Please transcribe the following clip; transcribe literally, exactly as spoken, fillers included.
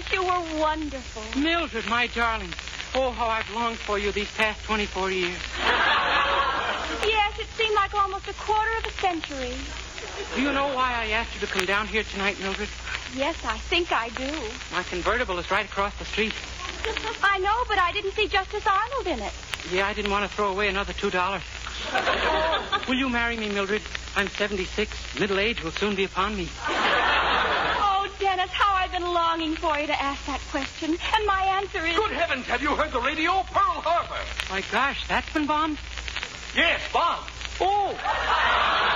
You were wonderful. Mildred, my darling. Oh, how I've longed for you these past twenty-four years. Yes, it seemed like almost a quarter of a century. Do you know why I asked you to come down here tonight, Mildred? Yes, I think I do. My convertible is right across the street. I know, but I didn't see Justice Arnold in it. Yeah, I didn't want to throw away another two dollars. Will you marry me, Mildred? I'm seventy-six. Middle age will soon be upon me. Oh, Dennis, how I've been longing for you to ask that question. And my answer is... Good heavens, have you heard the radio? Pearl Harbor. My gosh, that's been bombed? Yes, bombed. Oh!